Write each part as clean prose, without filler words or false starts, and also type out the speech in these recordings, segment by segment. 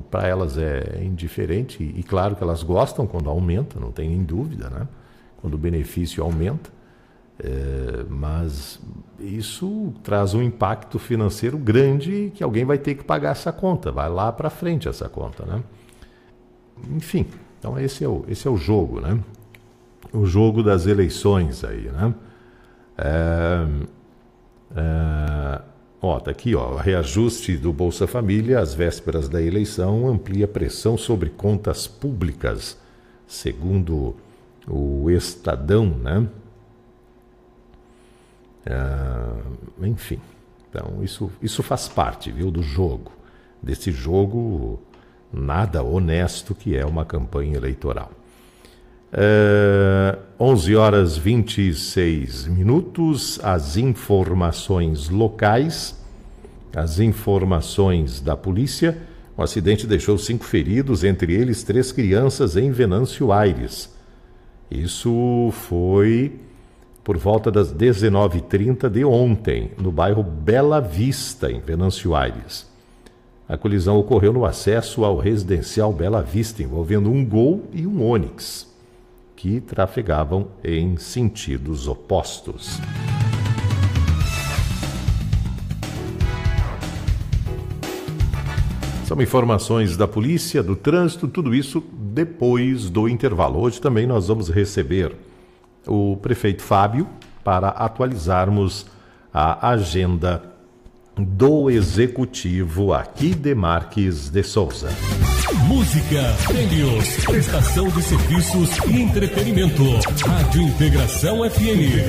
para elas é indiferente, e claro que elas gostam quando aumenta, não tem nem dúvida, né? Quando o benefício aumenta, mas isso traz um impacto financeiro grande que alguém vai ter que pagar essa conta, vai lá para frente essa conta, né? Enfim, então esse é o jogo, né? O jogo das eleições aí, né? Tá aqui, reajuste do Bolsa Família às vésperas da eleição amplia pressão sobre contas públicas, segundo o Estadão, né? Enfim, então isso faz parte, viu, do jogo, desse jogo nada honesto que é uma campanha eleitoral. 11h26, as informações locais, as informações da polícia. O acidente deixou 5 feridos, entre eles 3 crianças em Venâncio Aires. Isso foi por volta das 19h30 de ontem, no bairro Bela Vista, em Venâncio Aires. A colisão ocorreu no acesso ao residencial Bela Vista, envolvendo um Gol e um Onix, que trafegavam em sentidos opostos. São informações da polícia, do trânsito, tudo isso depois do intervalo. Hoje também nós vamos receber o prefeito Fábio para atualizarmos a agenda do executivo aqui de Marques de Souza. Música, prêmios, prestação de serviços e entretenimento. Rádio Integração FM.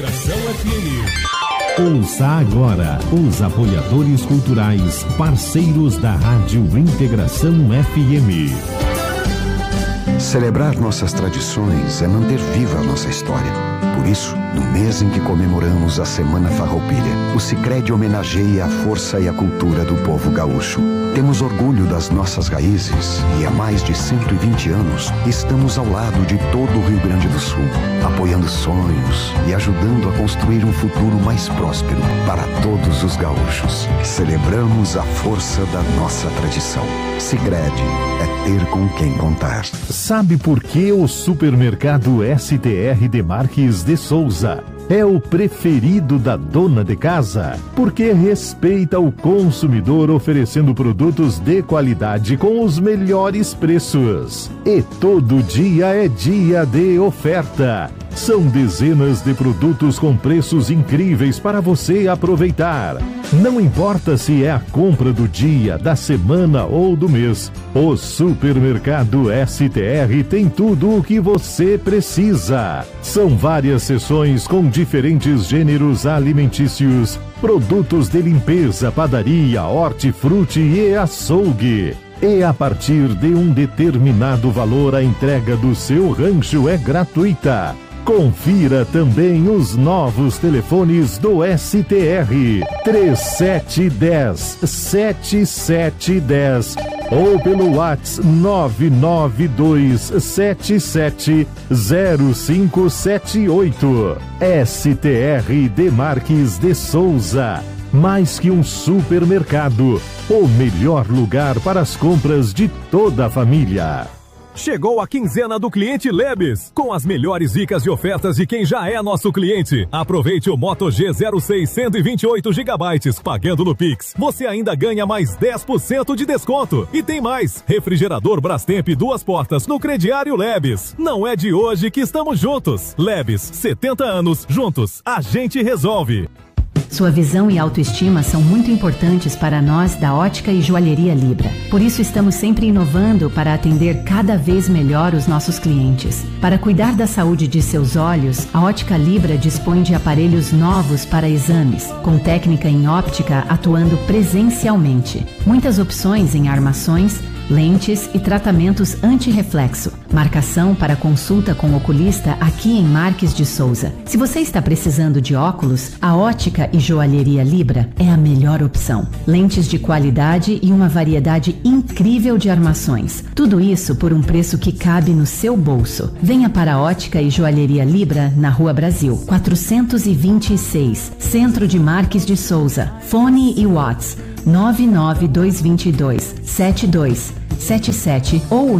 Ouça agora os apoiadores culturais, parceiros da Rádio Integração FM. Celebrar nossas tradições é manter viva a nossa história. Por isso, no mês em que comemoramos a Semana Farroupilha, o Sicredi homenageia a força e a cultura do povo gaúcho. Temos orgulho das nossas raízes e há mais de 120 anos estamos ao lado de todo o Rio Grande do Sul, apoiando sonhos e ajudando a construir um futuro mais próspero para todos os gaúchos. Celebramos a força da nossa tradição. Sicredi é ter com quem contar. Sabe por que o supermercado STR de Marques de Souza é o preferido da dona de casa? Porque respeita o consumidor, oferecendo produtos de qualidade com os melhores preços. E todo dia é dia de oferta. São dezenas de produtos com preços incríveis para você aproveitar. Não importa se é a compra do dia, da semana ou do mês, o supermercado STR tem tudo o que você precisa. São várias seções com diferentes gêneros alimentícios, produtos de limpeza, padaria, hortifruti e açougue. E a partir de um determinado valor, a entrega do seu rancho é gratuita. Confira também os novos telefones do STR: 3710-7710 ou pelo WhatsApp 992770578. STR de Marques de Souza. Mais que um supermercado, o melhor lugar para as compras de toda a família. Chegou a quinzena do cliente Lebes, com as melhores dicas e ofertas de quem já é nosso cliente. Aproveite o Moto G06 128 GB, pagando no Pix. Você ainda ganha mais 10% de desconto. E tem mais, refrigerador Brastemp 2 portas no crediário Lebes. Não é de hoje que estamos juntos. Lebes, 70 anos, juntos, a gente resolve. Sua visão e autoestima são muito importantes para nós da Ótica e Joalheria Libra. Por isso estamos sempre inovando para atender cada vez melhor os nossos clientes. Para cuidar da saúde de seus olhos, a Ótica Libra dispõe de aparelhos novos para exames, com técnica em óptica atuando presencialmente. Muitas opções em armações, lentes e tratamentos anti-reflexo. Marcação para consulta com oculista aqui em Marques de Souza. Se você está precisando de óculos, a Ótica e Joalheria Libra é a melhor opção. Lentes de qualidade e uma variedade incrível de armações. Tudo isso por um preço que cabe no seu bolso. Venha para a Ótica e Joalheria Libra, na Rua Brasil, 426, Centro de Marques de Souza. Fone e WhatsApp 99222-72 77 ou o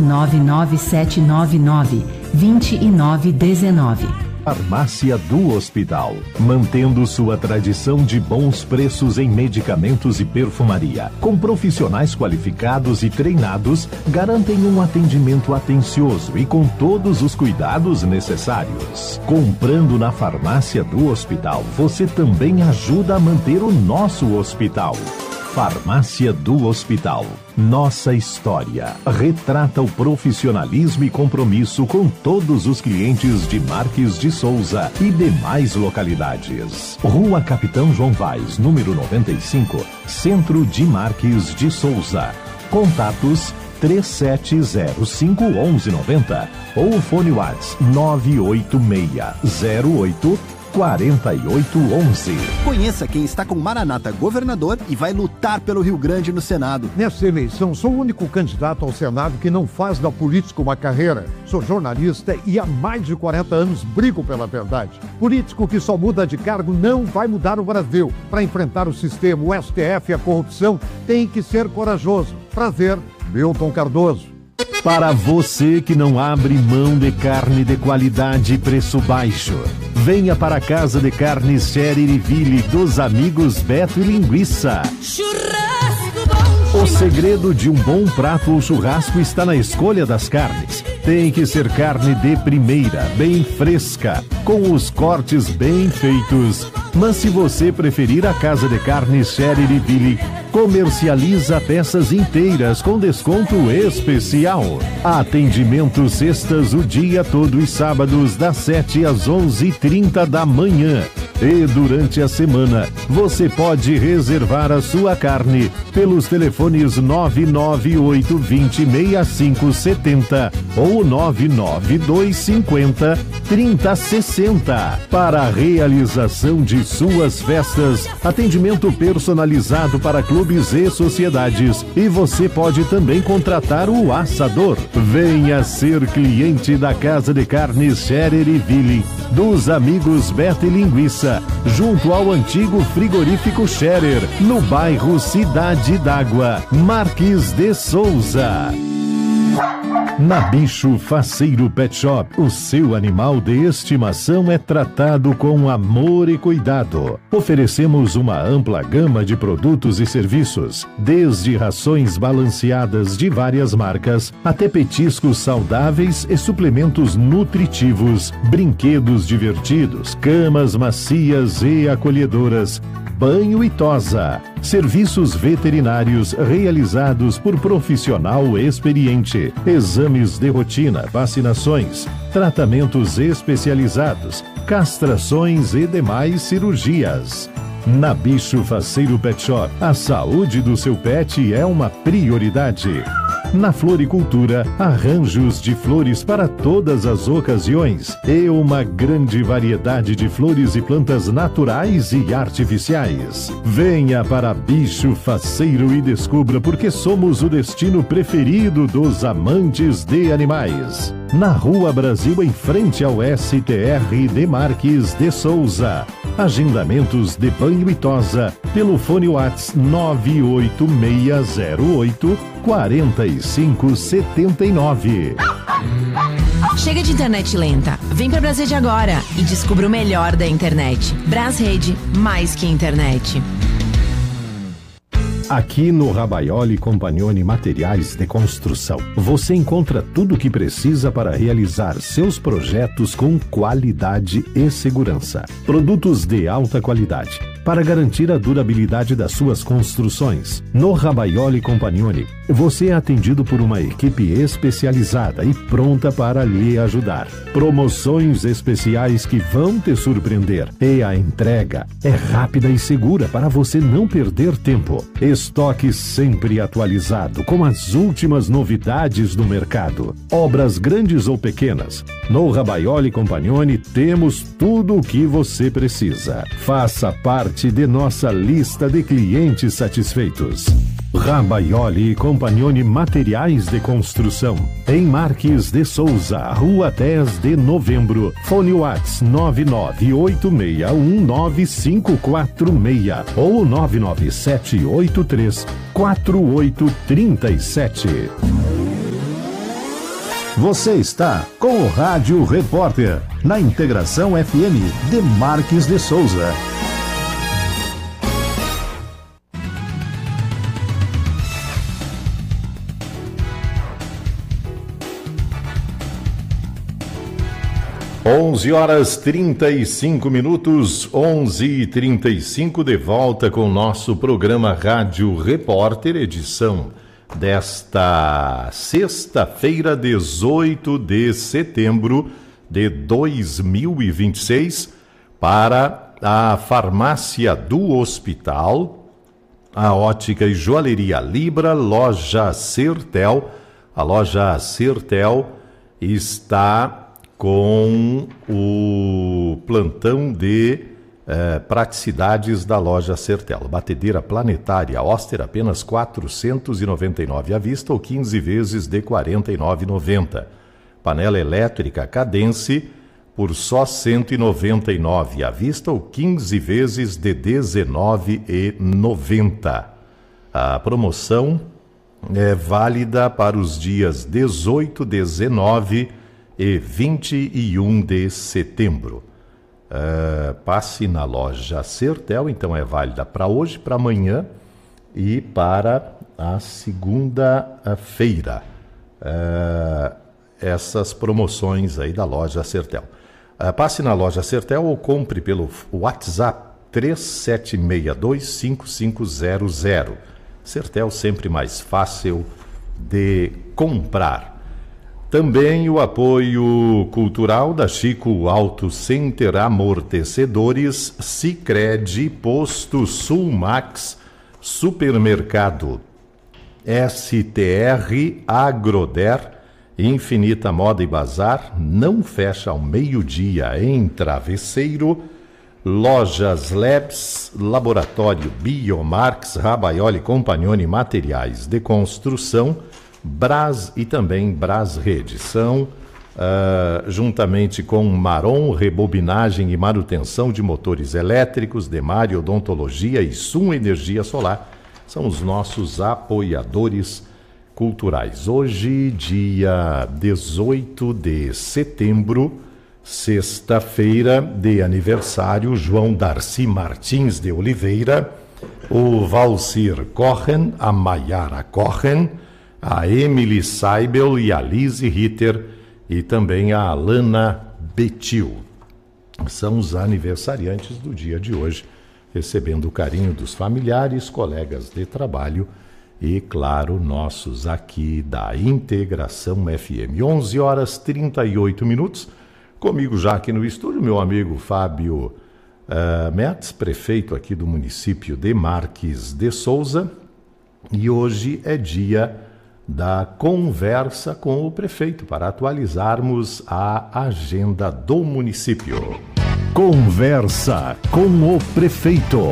99799-2919. Farmácia do Hospital, mantendo sua tradição de bons preços em medicamentos e perfumaria, com profissionais qualificados e treinados, garantem um atendimento atencioso e com todos os cuidados necessários. Comprando na Farmácia do Hospital, você também ajuda a manter o nosso hospital. Farmácia do Hospital. Nossa história retrata o profissionalismo e compromisso com todos os clientes de Marques de Souza e demais localidades. Rua Capitão João Vaz, número 95, Centro de Marques de Souza. Contatos 3705-1190 ou o fone WhatsApp 98608 4811. Conheça quem está com Maranata governador e vai lutar pelo Rio Grande no Senado. Nessa eleição, sou o único candidato ao Senado que não faz da política uma carreira. Sou jornalista e há mais de 40 anos brigo pela verdade. Político que só muda de cargo não vai mudar o Brasil. Para enfrentar o sistema, o STF e a corrupção, tem que ser corajoso. Prazer, Milton Cardoso. Para você que não abre mão de carne de qualidade e preço baixo, venha para a Casa de Carnes Cheririville dos amigos Beto e Linguiça. O segredo de um bom prato ou churrasco está na escolha das carnes. Tem que ser carne de primeira, bem fresca, com os cortes bem feitos. Mas se você preferir, a Casa de Carnes Cheririville comercializa peças inteiras com desconto especial. Atendimento sextas o dia todo e sábados das 7 às 11h30 da manhã. E durante a semana, você pode reservar a sua carne pelos telefones 998206570 ou 99250-3060. Para a realização de suas festas, atendimento personalizado para clubes e sociedades. E você pode também contratar o assador. Venha ser cliente da Casa de Carnes Cheririville, dos amigos Beto e Linguiça, junto ao antigo frigorífico Scherer, no bairro Cidade d'Água, Marques de Souza. Na Bicho Faceiro Pet Shop, o seu animal de estimação é tratado com amor e cuidado. Oferecemos uma ampla gama de produtos e serviços, desde rações balanceadas de várias marcas, até petiscos saudáveis e suplementos nutritivos, brinquedos divertidos, camas macias e acolhedoras, banho e tosa, serviços veterinários realizados por profissional experiente, exames de rotina, vacinações, tratamentos especializados, castrações e demais cirurgias. Na Bicho Faceiro Pet Shop, a saúde do seu pet é uma prioridade. Na floricultura, arranjos de flores para todas as ocasiões e uma grande variedade de flores e plantas naturais e artificiais. Venha para Bicho Faceiro e descubra porque somos o destino preferido dos amantes de animais. Na Rua Brasil, em frente ao STR de Marques de Souza. Agendamentos de banho e tosa pelo fone WhatsApp 98608-4579. Chega de internet lenta. Vem pra Brasrede agora e descubra o melhor da internet. Brasrede, mais que internet. Aqui no Rabaioli Compagnoni Materiais de Construção, você encontra tudo o que precisa para realizar seus projetos com qualidade e segurança. Produtos de alta qualidade para garantir a durabilidade das suas construções. No Rabaioli Compagnoni, você é atendido por uma equipe especializada e pronta para lhe ajudar. Promoções especiais que vão te surpreender. E a entrega é rápida e segura para você não perder tempo. Estoque sempre atualizado com as últimas novidades do mercado. Obras grandes ou pequenas. No Rabaioli Compagnoni temos tudo o que você precisa. Faça parte de nossa lista de clientes satisfeitos. Rabaioli e Compagnoni Materiais de Construção. Em Marques de Souza, Rua 10 de Novembro. Fone Whats 998619546 ou 997834837. Você está com o Rádio Repórter, na Integração FM de Marques de Souza. Onze horas 35 minutos, 11h35, de volta com o nosso programa Rádio Repórter, edição desta sexta-feira, 18 de setembro de 2026, para a Farmácia do Hospital, a Ótica e Joalheria Libra, Loja Sertel. A Loja Sertel está com o plantão de praticidades da Loja Sertel. Batedeira planetária Oster, apenas R$ 499 à vista ou 15 vezes de R$ 49,90. Panela elétrica Cadence por só R$ 199 à vista ou 15 vezes de R$ 19,90. A promoção é válida para os dias 18, 19 e 21 de setembro. Passe na Loja Sertel, então é válida para hoje, para amanhã e para a segunda-feira. Essas promoções aí da Loja Sertel. Passe na Loja Sertel ou compre pelo WhatsApp 37625500. Sertel sempre mais fácil de comprar. Também o apoio cultural da Chico Auto Center Amortecedores, Sicredi, Posto Sulmax, Supermercado STR, Agroder, Infinita Moda e Bazar, não fecha ao meio-dia em Travesseiro, Lojas Labs, Laboratório Biomarx, Rabaioli Compagnoni Materiais de Construção, Bras e também Bras Rede. São, juntamente com Maron, rebobinagem e manutenção de motores elétricos, Demari Odontologia e Sum Energia Solar, são os nossos apoiadores culturais. Hoje, dia 18 de setembro, sexta-feira de aniversário, João Darcy Martins de Oliveira, o Valcir Cohen, a Maiara Cohen, a Emily Seibel e a Lise Ritter e também a Alana Betil. São os aniversariantes do dia de hoje, recebendo o carinho dos familiares, colegas de trabalho e, claro, nossos aqui da Integração FM. 11 horas 38 minutos. Comigo já aqui no estúdio, meu amigo Fábio Metz, prefeito aqui do município de Marques de Souza. E hoje é dia da conversa com o prefeito para atualizarmos a agenda do município. Conversa com o prefeito.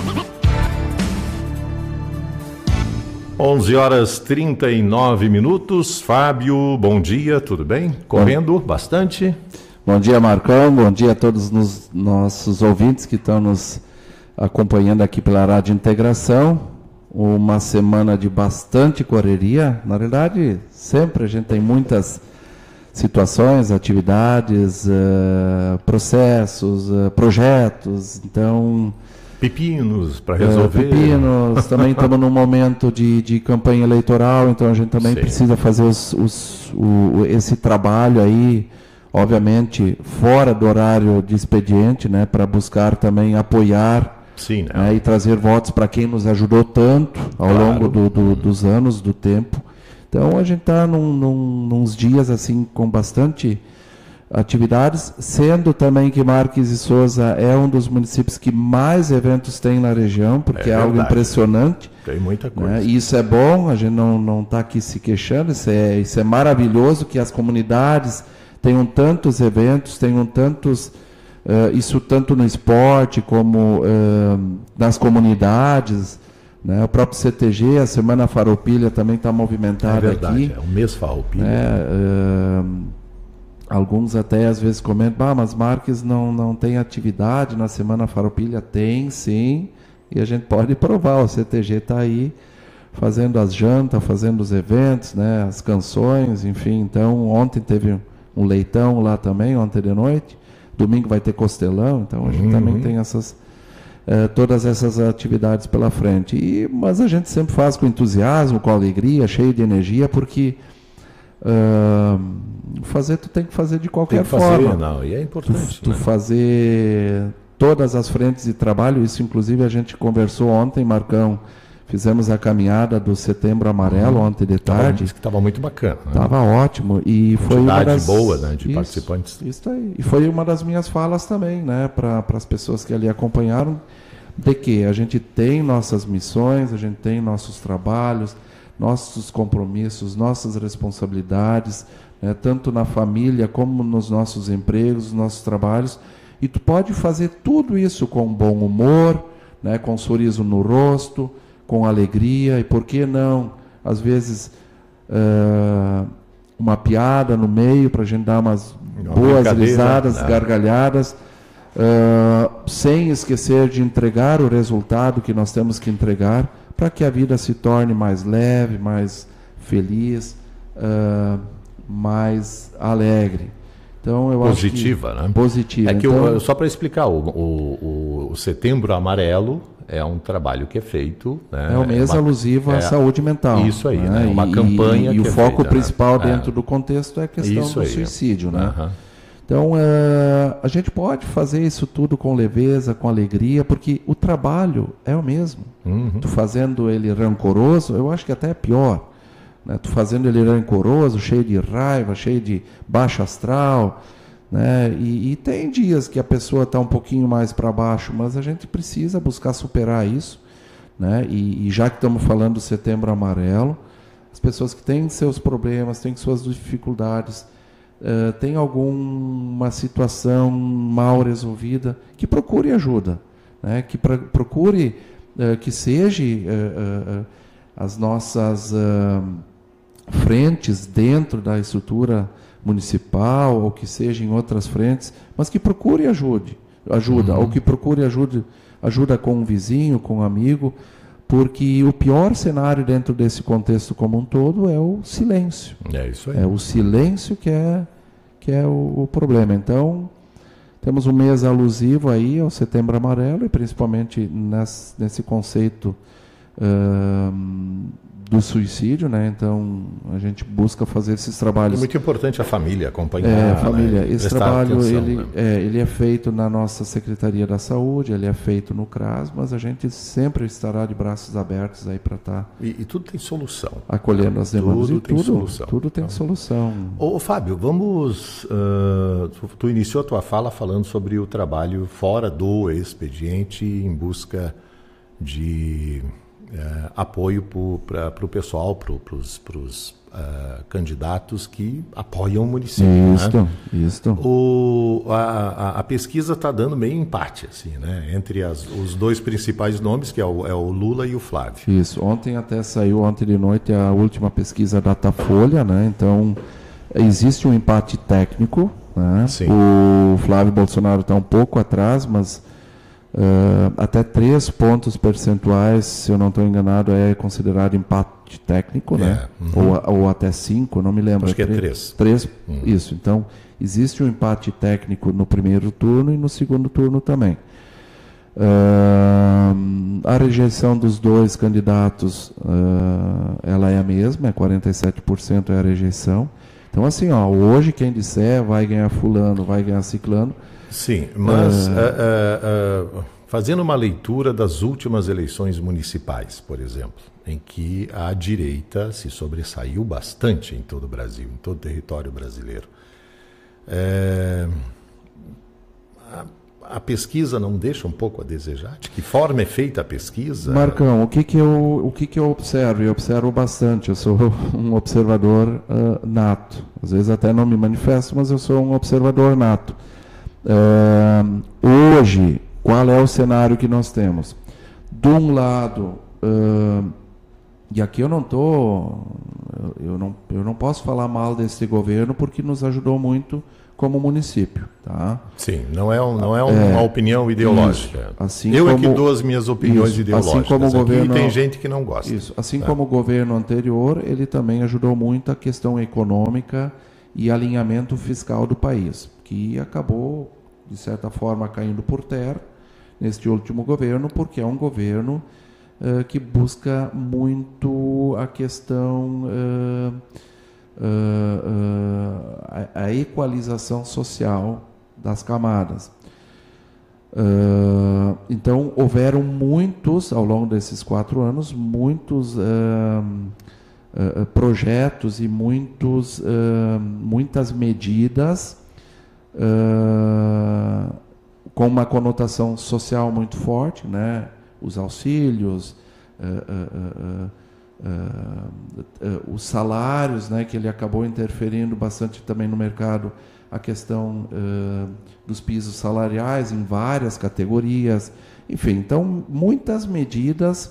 11 horas 39 minutos. Fábio, bom dia, tudo bem? Correndo bastante? Bom dia, Marcão, bom dia a todos os nossos ouvintes que estão nos acompanhando aqui pela Rádio Integração. Uma semana de bastante correria. Na verdade, sempre a gente tem muitas situações, atividades, processos, projetos, então... Pepinos para resolver. Pepinos, também estamos num momento de campanha eleitoral, então a gente também precisa fazer esse trabalho aí, obviamente, fora do horário de expediente, né, para buscar também apoiar. Sim, né? E trazer votos para quem nos ajudou tanto ao longo dos anos, do tempo. Então a gente está nos dias assim com bastante atividades, sendo também que Marques de Souza é um dos municípios que mais eventos tem na região, porque é algo impressionante. Tem muita coisa. Né? E isso é bom, a gente não está aqui se queixando, isso é maravilhoso que as comunidades tenham tantos eventos, tenham tantos... isso tanto no esporte como nas comunidades, Né? O próprio CTG, a Semana Farroupilha também está movimentada aqui. É verdade, é um mês Farroupilha. Alguns até às vezes comentam, mas Marques não tem atividade na Semana Farroupilha. Tem, sim, e a gente pode provar, o CTG está aí fazendo as jantas, fazendo os eventos, né, as canções, enfim. Então, ontem teve um leitão lá também, ontem de noite. Domingo vai ter costelão, então a gente também tem todas essas atividades pela frente. Mas a gente sempre faz com entusiasmo, com alegria, cheio de energia, porque tu tem que fazer de qualquer forma. Não, e é importante. Tu fazer todas as frentes de trabalho, isso inclusive a gente conversou ontem, Marcão, fizemos a caminhada do Setembro Amarelo ontem de tarde. Disse que estava muito bacana. Estava ótimo. E foi uma das boa, né, de participantes. Isso aí. E foi uma das minhas falas também, né, para as pessoas que ali acompanharam, de que a gente tem nossas missões, a gente tem nossos trabalhos, nossos compromissos, nossas responsabilidades, né, tanto na família como nos nossos empregos, nos nossos trabalhos. E tu pode fazer tudo isso com bom humor, né, com um sorriso no rosto, com alegria, e por que não, às vezes, uma piada no meio, para a gente dar umas boas risadas, gargalhadas, sem esquecer de entregar o resultado que nós temos que entregar, para que a vida se torne mais leve, mais feliz, mais alegre. Então, eu positiva, acho que, né? Positiva. É que então, só para explicar, o Setembro Amarelo é um trabalho que é feito. Né? É um mês alusivo à saúde mental. Isso aí, né? Uma campanha. E o foco feita, principal dentro do contexto é a questão do suicídio. Né? Então, a gente pode fazer isso tudo com leveza, com alegria, porque o trabalho é o mesmo. Tu fazendo ele rancoroso, eu acho que até é pior. Né? Tu fazendo ele rancoroso, cheio de raiva, cheio de baixo astral. Né? E tem dias que a pessoa está um pouquinho mais para baixo, mas a gente precisa buscar superar isso, né? E já que estamos falando do Setembro Amarelo, as pessoas que têm seus problemas, têm suas dificuldades, têm alguma situação mal resolvida, que procure ajuda, né? Que procure que seja as nossas frentes dentro da estrutura municipal, ou que seja em outras frentes, mas que procure ajuda, ou que procure ajuda com um vizinho, com um amigo, porque o pior cenário dentro desse contexto como um todo é o silêncio. É isso aí. É o silêncio que é o problema. Então, temos um mês alusivo aí ao Setembro Amarelo, e principalmente nesse conceito do suicídio, né? Então a gente busca fazer esses trabalhos. É muito importante a família acompanhar. Família. Né? Esse trabalho ele é feito na nossa Secretaria da Saúde, ele é feito no CRAS, mas a gente sempre estará de braços abertos aí para estar. E tudo tem solução. Acolhendo as demandas. Tudo tem solução. Tudo tem solução. Ô Fábio, vamos. Tu iniciou a tua fala falando sobre o trabalho fora do expediente em busca de apoio para o pessoal, para os candidatos que apoiam o município. Isso. A pesquisa está dando meio empate, assim, né? Entre os dois principais nomes, que é o Lula e o Flávio. Isso. Ontem de noite, a última pesquisa Datafolha, né? Então, existe um empate técnico, né? Sim. O Flávio Bolsonaro está um pouco atrás, mas até 3 pontos percentuais, se eu não estou enganado, é considerado empate técnico, né? Ou até 5, não me lembro. Acho que é 3. 3, isso. Então, existe um empate técnico no primeiro turno e no segundo turno também. A rejeição dos dois candidatos, ela é a mesma, 47% é a rejeição. Então, assim, hoje quem disser vai ganhar fulano, vai ganhar ciclano. Sim, mas fazendo uma leitura das últimas eleições municipais, por exemplo, em que a direita se sobressaiu bastante em todo o Brasil, em todo o território brasileiro, a pesquisa não deixa um pouco a desejar? De que forma é feita a pesquisa? Marcão, o que eu observo? Eu observo bastante, eu sou um observador nato. Às vezes até não me manifesto, mas eu sou um observador nato. Hoje, qual é o cenário que nós temos? De um lado, e aqui eu não posso falar mal desse governo porque nos ajudou muito como município, tá? Sim, não é uma opinião ideológica. Assim eu como, é que dou as minhas opiniões ideológicas. Assim como o governo, tem gente que não gosta. Isso. Assim como o governo anterior, ele também ajudou muito a questão econômica e alinhamento fiscal do país, que acabou, de certa forma, caindo por terra neste último governo, porque é um governo que busca muito a questão... a equalização social das camadas. Então, houveram muitos, ao longo desses 4 anos, muitos projetos e muitas medidas com uma conotação social muito forte, né? Os auxílios, os salários, né, que ele acabou interferindo bastante também no mercado, a questão dos pisos salariais em várias categorias, enfim, então muitas medidas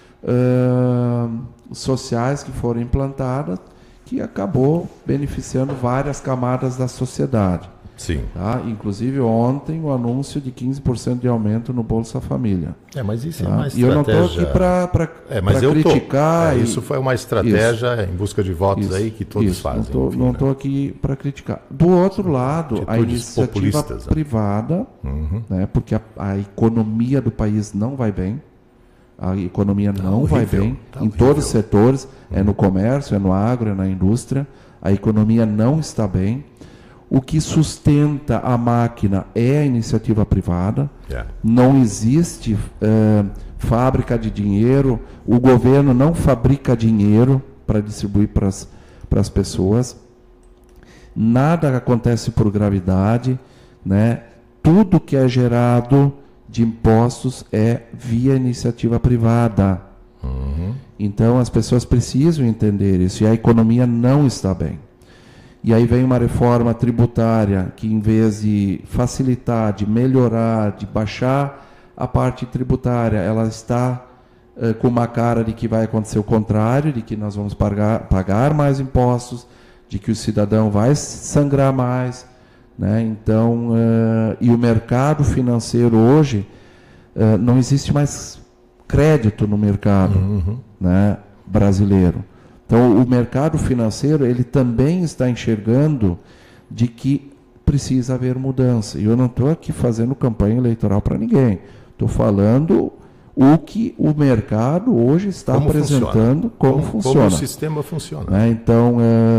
sociais que foram implantadas que acabou beneficiando várias camadas da sociedade. Sim. Tá? Inclusive ontem o anúncio de 15% de aumento no Bolsa Família. Mas isso tá? é uma estratégia. E eu não estou aqui para criticar. Isso foi uma estratégia em busca de votos aí que todos fazem. Não estou aqui para criticar. Do outro lado, a iniciativa privada, né, porque a economia do país não vai bem. A economia não vai bem em todos os setores, é no comércio, é no agro, é na indústria. A economia não está bem. O que sustenta a máquina é a iniciativa privada. Não existe fábrica de dinheiro. O governo não fabrica dinheiro para distribuir para as pessoas. Nada acontece por gravidade, né? Tudo que é gerado de impostos é via iniciativa privada. Então as pessoas precisam entender isso. E a economia não está bem. E aí vem uma reforma tributária que, em vez de facilitar, de melhorar, de baixar a parte tributária, ela está com uma cara de que vai acontecer o contrário, de que nós vamos pagar mais impostos, de que o cidadão vai sangrar mais, né? Então, e o mercado financeiro hoje, não existe mais crédito no mercado, né, brasileiro. Então, o mercado financeiro, ele também está enxergando de que precisa haver mudança. E eu não estou aqui fazendo campanha eleitoral para ninguém. Estou falando o que o mercado hoje está apresentando, como funciona. Como o sistema funciona. Né? Então,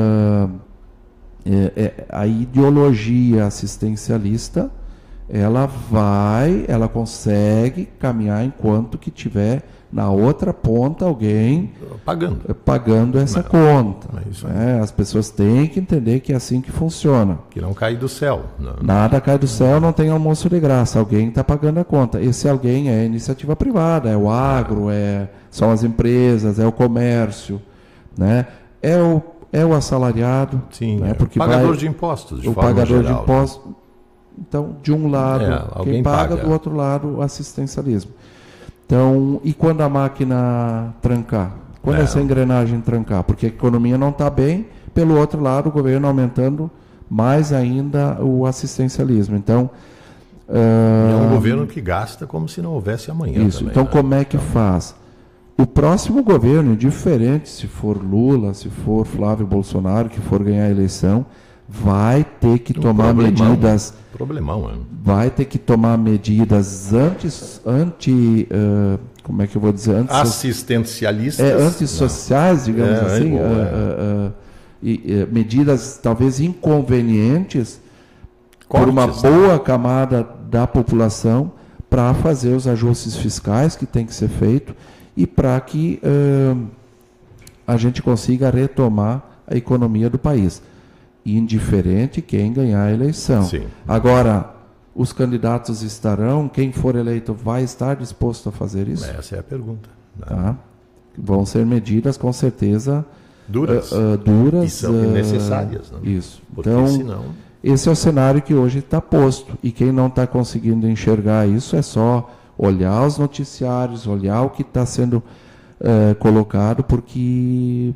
a ideologia assistencialista, ela consegue caminhar enquanto que tiver na outra ponta alguém pagando essa conta. As pessoas têm que entender que é assim que funciona. Que não cai do céu. Nada cai do céu, não tem almoço de graça. Alguém está pagando a conta. Esse alguém é a iniciativa privada, é o agro, são as empresas, é o comércio, né? É o assalariado. Sim, né? Porque pagador de impostos, de o forma pagador geral, de impostos. Então, de um lado, quem paga, do outro lado, o assistencialismo. Então, e quando a máquina trancar? Quando essa engrenagem trancar? Porque a economia não está bem, pelo outro lado, o governo aumentando mais ainda o assistencialismo. Então, é um governo que gasta como se não houvesse amanhã. Isso. Também, então, né? como é que faz? O próximo governo, diferente se for Lula, se for Flávio Bolsonaro, que for ganhar a eleição, vai ter que tomar medidas. Vai ter que tomar medidas como é que eu vou dizer? Assistencialistas. Antissociais, digamos assim. Medidas talvez inconvenientes por uma boa camada da população para fazer os ajustes fiscais que tem que ser feito e para que a gente consiga retomar a economia do país. Indiferente quem ganhar a eleição. Sim. Agora, os candidatos estarão, quem for eleito vai estar disposto a fazer isso? Essa é a pergunta. Tá? Vão ser medidas, com certeza, duras. E são necessárias. Né? Isso. Porque então, senão... esse é o cenário que hoje está posto. E quem não está conseguindo enxergar isso é só olhar os noticiários, olhar o que está sendo colocado, porque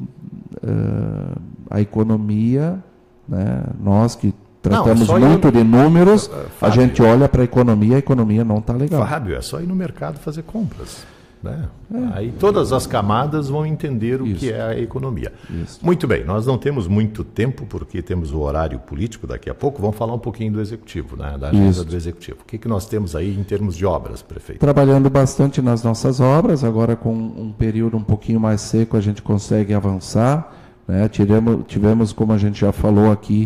a economia, né, nós que tratamos muito de números, Fábio, a gente olha para a economia não está legal. Fábio, é só ir no mercado fazer compras. Né? Aí todas as camadas vão entender o que é a economia. Muito bem, nós não temos muito tempo, porque temos o horário político daqui a pouco. Vamos falar um pouquinho do Executivo, né? Da agenda do Executivo. O que nós temos aí em termos de obras, prefeito? Trabalhando bastante nas nossas obras, agora com um período um pouquinho mais seco a gente consegue avançar. Né? Tivemos, como a gente já falou aqui,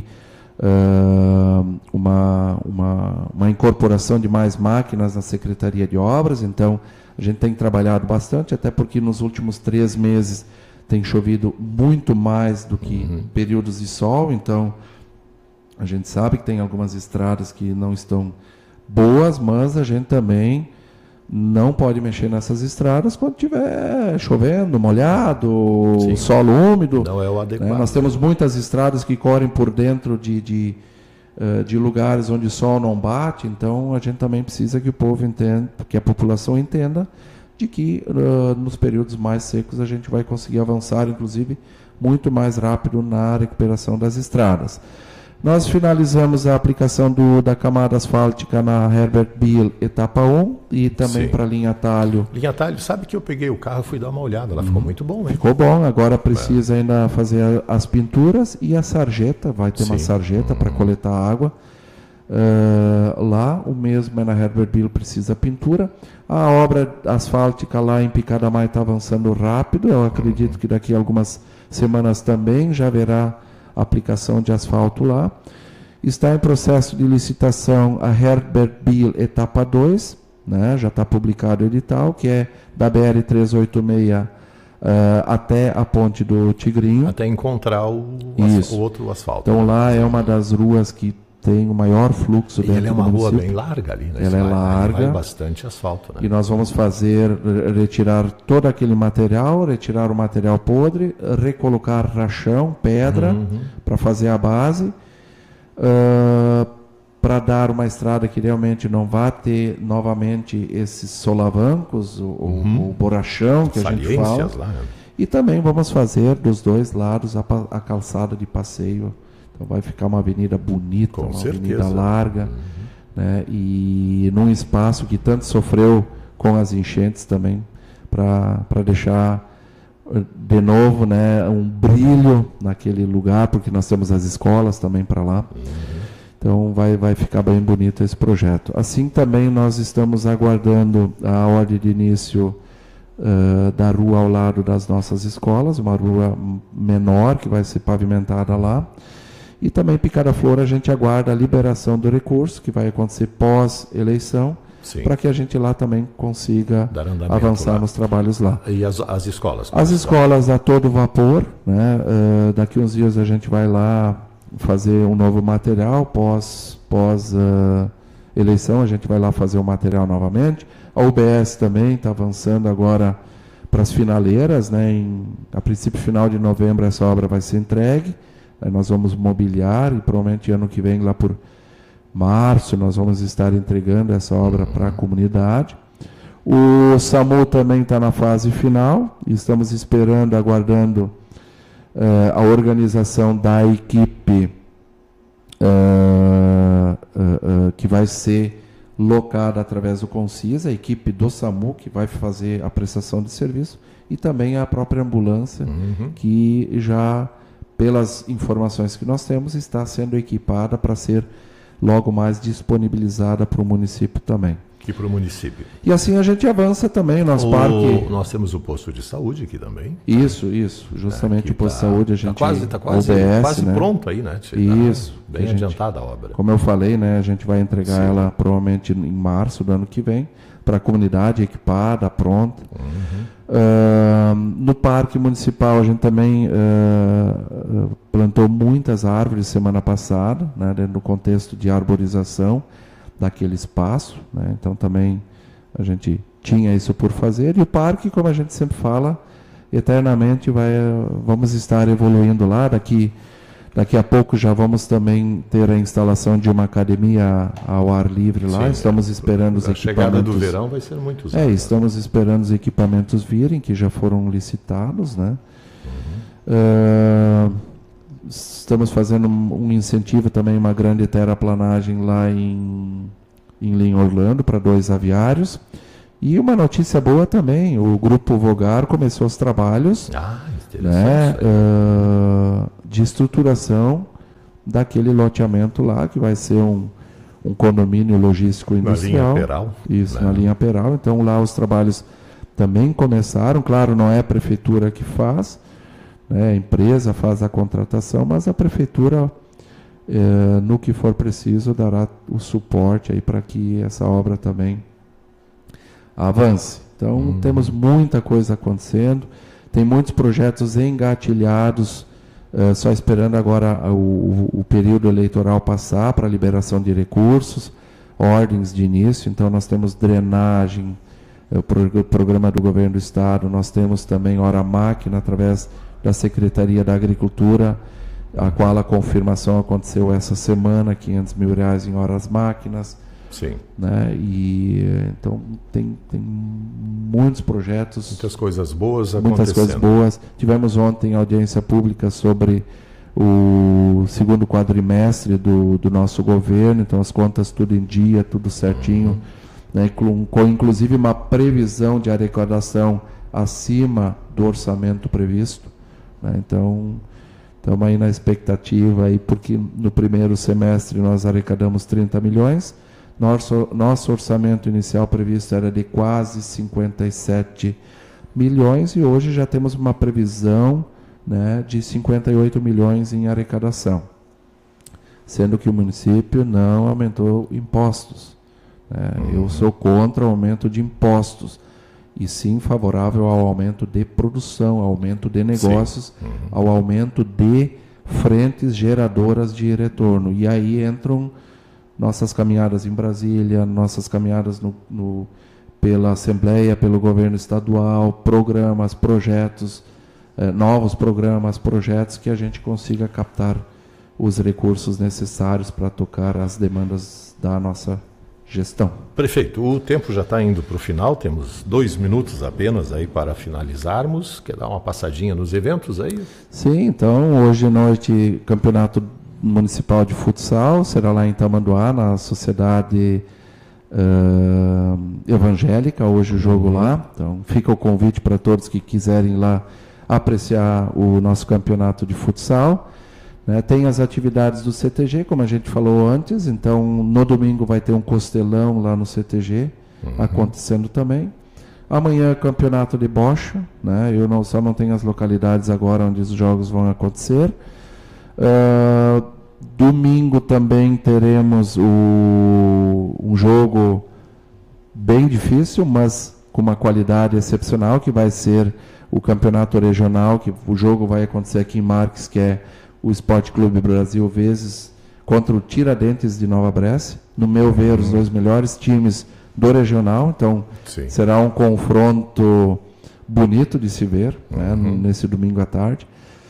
uma incorporação de mais máquinas na Secretaria de Obras, então a gente tem trabalhado bastante, até porque nos últimos 3 meses tem chovido muito mais do que períodos de sol, então a gente sabe que tem algumas estradas que não estão boas, mas a gente também não pode mexer nessas estradas quando estiver chovendo, molhado, solo úmido. Não é o adequado. Nós temos muitas estradas que correm por dentro de lugares onde o sol não bate, então a gente também precisa que o povo entenda, que a população entenda de que nos períodos mais secos a gente vai conseguir avançar, inclusive, muito mais rápido na recuperação das estradas. Nós finalizamos a aplicação da camada asfáltica na Herbert Bill, etapa 1, e também para a linha Atalho. Linha Atalho, sabe que eu peguei o carro e fui dar uma olhada, ela ficou muito bom, hein? Ficou bom, agora precisa ainda fazer as pinturas e a sarjeta, vai ter uma sarjeta para coletar água. Lá, o mesmo é na Herbert Bill, precisa pintura. A obra asfáltica lá em Picadamai está avançando rápido, eu acredito que daqui a algumas semanas também já haverá aplicação de asfalto lá. Está em processo de licitação a Herbert Bill etapa 2, né? Já está publicado o edital, que é da BR-386 até a ponte do Tigrinho. Até encontrar o outro asfalto. Então lá é uma das ruas que tem o maior fluxo dentro do município. Ela é uma rua bem larga ali, né? Ela é larga. Vai bastante asfalto, né? E nós vamos retirar todo aquele material, retirar o material podre, recolocar rachão, pedra, para fazer a base, para dar uma estrada que realmente não vá ter novamente esses solavancos, o borrachão que a gente fala. Lá, né? E também vamos fazer dos dois lados a calçada de passeio. Então vai ficar uma avenida bonita, avenida larga, né? E num espaço que tanto sofreu com as enchentes também, para deixar de novo, né, um brilho naquele lugar, porque nós temos as escolas também para lá. Então vai ficar bem bonito esse projeto. Assim também nós estamos aguardando a ordem de início da rua ao lado das nossas escolas, uma rua menor que vai ser pavimentada lá. E também Picada Flor a gente aguarda a liberação do recurso, que vai acontecer pós-eleição, para que a gente lá também consiga avançar nos trabalhos lá. E as escolas? As escolas a todo vapor, né? Daqui uns dias a gente vai lá fazer um novo material, pós-eleição a gente vai lá fazer o material novamente. A UBS também está avançando agora para as finaleiras, né? A princípio, final de novembro, essa obra vai ser entregue. Aí nós vamos mobiliar e provavelmente ano que vem, lá por março, nós vamos estar entregando essa obra para a comunidade. O SAMU também está na fase final, e estamos esperando, aguardando a organização da equipe que vai ser locada através do Concisa, a equipe do SAMU que vai fazer a prestação de serviço, e também a própria ambulância, que já, pelas informações que nós temos, está sendo equipada para ser logo mais disponibilizada para o município também. E para o município. E assim a gente avança também. Nosso parque... Nós temos o posto de saúde aqui também. Isso. Justamente o posto de saúde a gente... Está quase né? pronto aí, né? Isso. Bem adiantada a obra. Como eu falei, né? A gente vai entregar ela provavelmente em março do ano que vem, para a comunidade equipada, pronta. No parque municipal a gente também plantou muitas árvores semana passada, né? Dentro do contexto de arborização daquele espaço, né? Então também a gente tinha isso por fazer, e o parque, como a gente sempre fala, eternamente vamos estar evoluindo lá. Daqui Daqui a pouco já vamos também ter a instalação de uma academia ao ar livre lá. Estamos esperando os equipamentos. A chegada do verão vai ser muito usada. Estamos esperando os equipamentos virem, que já foram licitados, né? Estamos fazendo um incentivo também, uma grande terraplanagem lá em Linha Orlando para 2 aviários. E uma notícia boa também, o Grupo Vogar começou os trabalhos de estruturação daquele loteamento lá, que vai ser um condomínio logístico industrial. Na linha Peral. Isso, na linha Peral. Então lá os trabalhos também começaram. Claro, não é a prefeitura que faz, né? A empresa faz a contratação, mas a prefeitura, no que for preciso, dará o suporte aí para que essa obra também avance. Então temos muita coisa acontecendo, tem muitos projetos engatilhados, só esperando agora o período eleitoral passar para liberação de recursos, ordens de início. Então nós temos drenagem, o programa do governo do estado, nós temos também Hora Máquina através da Secretaria da Agricultura, a qual a confirmação aconteceu essa semana, R$500 mil em horas máquinas. Sim. Né? E então tem muitos projetos. Muitas coisas boas acontecendo. Muitas coisas boas. Tivemos ontem audiência pública sobre o segundo quadrimestre do nosso governo, então as contas tudo em dia, tudo certinho, né? Com inclusive uma previsão de arrecadação acima do orçamento previsto, né? Então estamos aí na expectativa, aí, porque no primeiro semestre nós arrecadamos 30 milhões, nosso orçamento inicial previsto era de quase 57 milhões e hoje já temos uma previsão, né, de 58 milhões em arrecadação, sendo que o município não aumentou impostos, né? Eu sou contra o aumento de impostos, e sim favorável ao aumento de produção, ao aumento de negócios, ao aumento de frentes geradoras de retorno. E aí entram nossas caminhadas em Brasília, nossas caminhadas pela Assembleia, pelo governo estadual, programas, projetos, novos programas, projetos que a gente consiga captar os recursos necessários para tocar as demandas da nossa gestão. Prefeito, o tempo já está indo para o final, temos 2 minutos apenas aí para finalizarmos. Quer dar uma passadinha nos eventos aí? Sim, então hoje à noite Campeonato Municipal de Futsal, será lá em Tamanduá, na Sociedade Evangélica, hoje o jogo lá. Então fica o convite para todos que quiserem lá apreciar o nosso campeonato de futsal. Né? Tem as atividades do CTG, como a gente falou antes, então no domingo vai ter um costelão lá no CTG, acontecendo também. Amanhã campeonato de bocha, né? Eu só não tenho as localidades agora onde os jogos vão acontecer. Domingo também teremos um jogo bem difícil, mas com uma qualidade excepcional, que vai ser o campeonato regional, que o jogo vai acontecer aqui em Marques, que é o Esporte Clube Brasil vezes contra o Tiradentes de Nova Brécia. No meu ver, os 2 melhores times do regional, então será um confronto bonito de se ver, né, nesse domingo à tarde.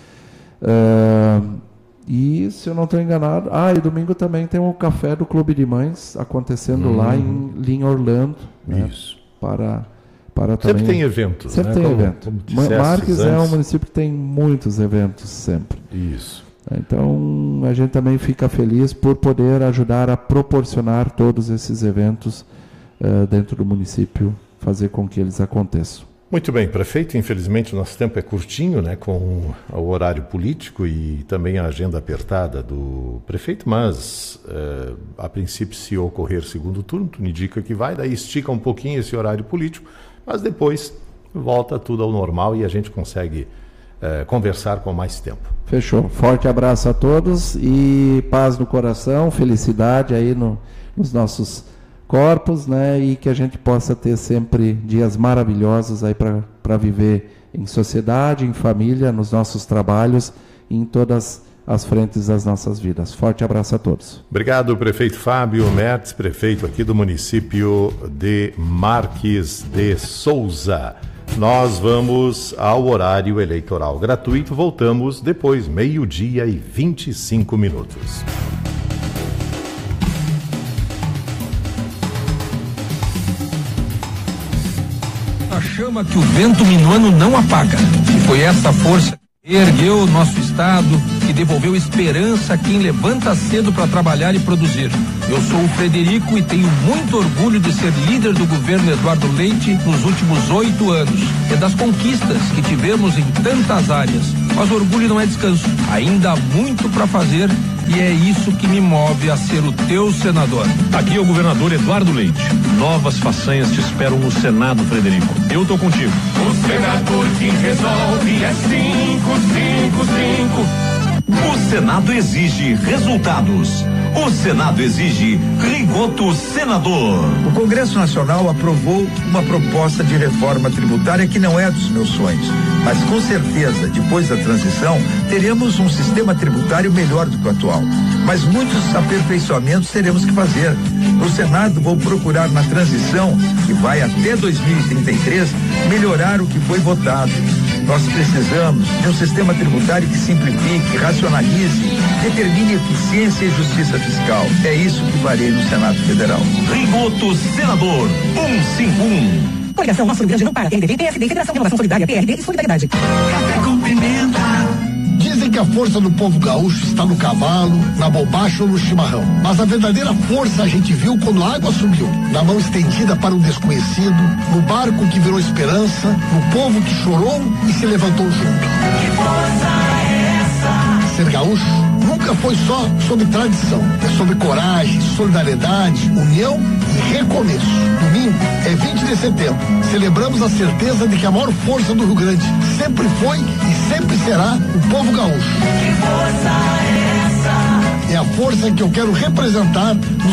E se eu não estou enganado, e domingo também tem o Café do Clube de Mães acontecendo lá em Linha Orlando. Isso. Né, para também, sempre tem eventos. Sempre tem evento. Marques é um município que tem muitos eventos sempre. Isso. Então a gente também fica feliz por poder ajudar a proporcionar todos esses eventos dentro do município, fazer com que eles aconteçam. Muito bem, prefeito, infelizmente o nosso tempo é curtinho, né, com o horário político e também a agenda apertada do prefeito, mas a princípio, se ocorrer segundo turno, tu me indica que vai, daí estica um pouquinho esse horário político, mas depois volta tudo ao normal e a gente consegue conversar com mais tempo. Fechou. Forte abraço a todos e paz no coração, felicidade aí nos nossos corpos, né? E que a gente possa ter sempre dias maravilhosos aí para viver em sociedade, em família, nos nossos trabalhos e em todas as frentes das nossas vidas. Forte abraço a todos. Obrigado, prefeito Fábio Mertz, prefeito aqui do município de Marques de Souza. Nós vamos ao horário eleitoral gratuito. Voltamos depois, 12:25. A chama que o vento minuano não apaga. E foi essa força que ergueu o nosso estado, que devolveu esperança a quem levanta cedo para trabalhar e produzir. Eu sou o Frederico e tenho muito orgulho de ser líder do governo Eduardo Leite nos últimos 8 anos. É das conquistas que tivemos em tantas áreas. Mas o orgulho não é descanso. Ainda há muito para fazer e é isso que me move a ser o teu senador. Aqui é o governador Eduardo Leite. Novas façanhas te esperam no Senado, Frederico. Eu tô contigo. O senador que resolve é 555. O Senado exige resultados. O Senado exige Rigoto Senador. O Congresso Nacional aprovou uma proposta de reforma tributária que não é dos meus sonhos, mas com certeza, depois da transição, teremos um sistema tributário melhor do que o atual. Mas muitos aperfeiçoamentos teremos que fazer. No Senado, vou procurar na transição, que vai até 2033, melhorar o que foi votado. Nós precisamos de um sistema tributário que simplifique, racionalize, determine eficiência e justiça fiscal. É isso que farei no Senado Federal. Rigoto Senador 151. Coligação Nosso Rio Grande não para. PMDB, PSD, Federação de Renovação Solidária, PRD e Solidariedade. Café com pimenta. Dizem que a força do povo gaúcho está no cavalo, na bombacha ou no chimarrão. Mas a verdadeira força a gente viu quando a água subiu. Na mão estendida para um desconhecido, no barco que virou esperança, no povo que chorou e se levantou junto. Que força é essa? Ser gaúcho nunca foi só sobre tradição. É sobre coragem, solidariedade, união e recomeço. Domingo é 20 de setembro. Celebramos a certeza de que a maior força do Rio Grande sempre foi e sempre será o povo gaúcho. Que força é essa? É a força que eu quero representar no